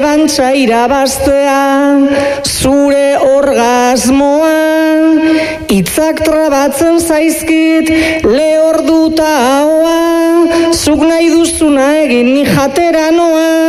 errebantza irabaztea, zure orgasmoa, hitzak trabatzen zaizkit, lehorduta ahoa, zuk nahi duzuna egin ni jatera noa.